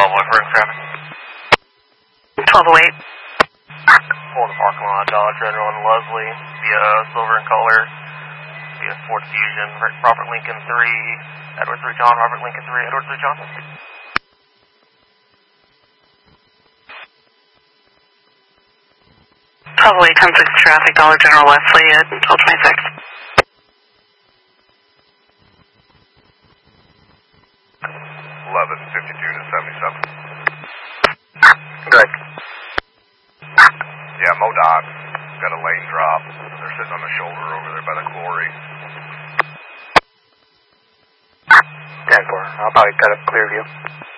Ring traffic. 1208. Pull the parking lot, Dollar General and Leslie, via silver in color, via Ford Fusion, Robert Lincoln 3, Edward 3 John, Robert Lincoln 3, Edward 3 John. Probably 10-6 traffic, Dollar General Wesley at 1226. 11:52 to 77. Good. Yeah, MoDOT got a lane drop. They're sitting on the shoulder over there by the quarry. 10-4. I'll probably cut up clear view.